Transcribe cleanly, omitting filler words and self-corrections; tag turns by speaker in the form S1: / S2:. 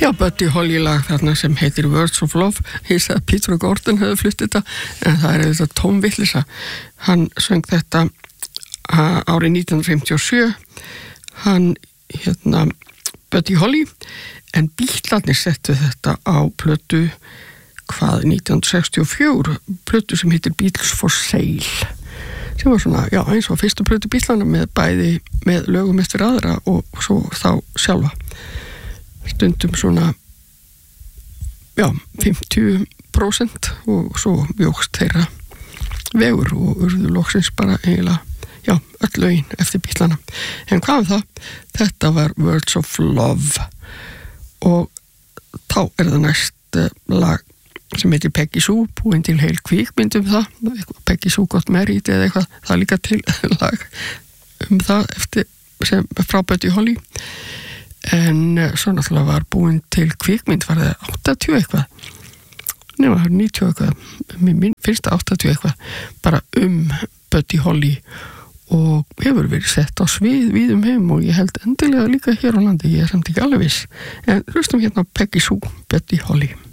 S1: Já, Buddy Holly lag þarna sem heitir Words of Love. Ég sagði að Peter Gordon hefði flutt þetta, en það auðvitað Tom Villisa. Hann söng þetta árið 1957. Hann, Buddy Holly, en Beatlarnir settu þetta á plötu 1964, plötu sem heitir Beatles for Sale, sem var svona, já, eins og fyrstu plötu Beatlana með lögum eftir aðra og svo þá sjálfa. Stundum svona, já, 50% og svo jókst þeirra vegur og urðu loksins bara eiginlega, já, öll lögin eftir Beatlana. En hvað það? Þetta var Words of Love og þá það næst lag sem heitir Peggy Sue, búin til heil kvikmynd það, Peggy Sue Got Married eða eitthvað, það líka til lag það eftir, sem frá Buddy Holly, en svo náttúrulega var búin til kvikmynd, var það 80 eitthvað, nema það 90 eitthvað, mér finnst það 80 eitthvað, bara Buddy Holly og hefur verið sett á svið víðum heim og ég held endilega líka hér á landi, ég samt ekki alveg viss, en hlustum hérna Peggy Sue, Buddy Holly.